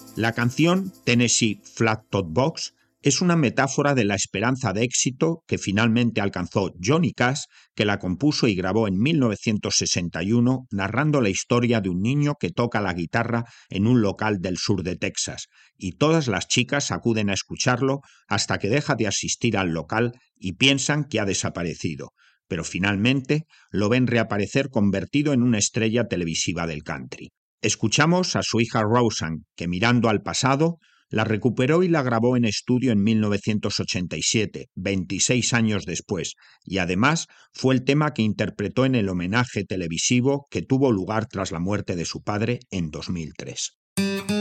La canción Tennessee Flat Top Box es una metáfora de la esperanza de éxito que finalmente alcanzó Johnny Cash, que la compuso y grabó en 1961, narrando la historia de un niño que toca la guitarra en un local del sur de Texas, y todas las chicas acuden a escucharlo hasta que deja de asistir al local y piensan que ha desaparecido, pero finalmente lo ven reaparecer convertido en una estrella televisiva del country. Escuchamos a su hija Roseanne, que mirando al pasado, la recuperó y la grabó en estudio en 1987, 26 años después, y además fue el tema que interpretó en el homenaje televisivo que tuvo lugar tras la muerte de su padre en 2003.